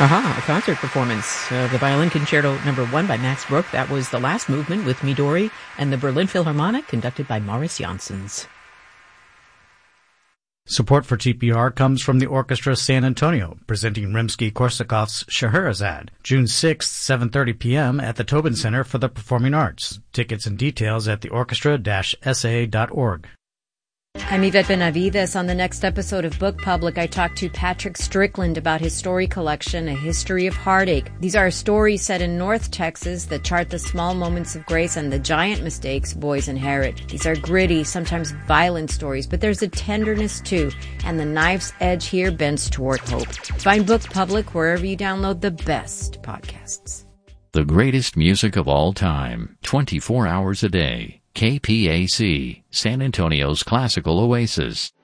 Aha, a concert performance of the Violin Concerto No. 1 by Max Bruch. That was the last movement with Midori and the Berlin Philharmonic, conducted by Maurice Janssens. Support for TPR comes from the Orchestra San Antonio, presenting Rimsky-Korsakov's Scheherazade, June 6th, 7:30 p.m. at the Tobin Center for the Performing Arts. Tickets and details at theorchestra-sa.org. I'm Yvette Benavides. On the next episode of Book Public, I talked to Patrick Strickland about his story collection, A History of Heartache. These are stories set in North Texas that chart the small moments of grace and the giant mistakes boys inherit. These are gritty, sometimes violent stories, but there's a tenderness too, and the knife's edge here bends toward hope. Find Book Public wherever you download the best podcasts. The greatest music of all time, 24 hours a day. KPAC, San Antonio's classical oasis.